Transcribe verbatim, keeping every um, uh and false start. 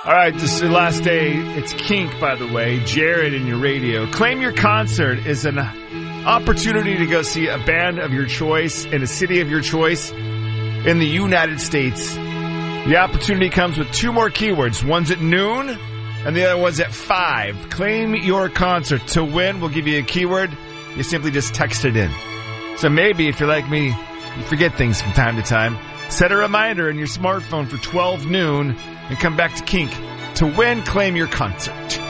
All right, this is the last day. It's Kink, by the way. Jared in your radio. Claim Your Concert is an opportunity to go see a band of your choice in a city of your choice in the United States. The opportunity comes with two more keywords. One's at noon, and the other one's at five. Claim Your Concert. To win, we'll give you a keyword. You simply just text it in. So maybe, if you're like me, you forget things from time to time. Set a reminder in your smartphone for twelve noon and come back to Kink to win Claim Your Concert.